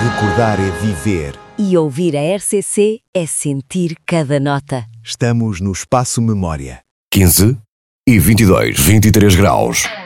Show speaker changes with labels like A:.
A: Recordar é viver.
B: E ouvir a RCC é sentir cada nota.
A: Estamos no Espaço Memória.
C: 15 e 22, 23 graus.